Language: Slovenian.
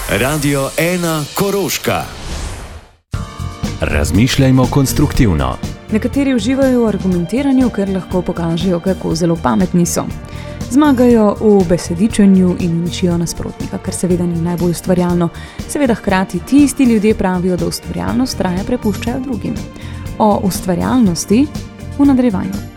Radio 1 Koroška. Razmišljajmo konstruktivno. Nekateri uživajo v argumentiranju, ker lahko pokažejo, kako zelo pametni so. Zmagajo v besedičenju in uničijo nasprotnika, kar seveda ni najbolj ustvarjalno. Seveda hkrati ti isti ljudje pravijo, da ustvarjalnost raje prepuščajo drugim. O ustvarjalnosti v nadaljevanju.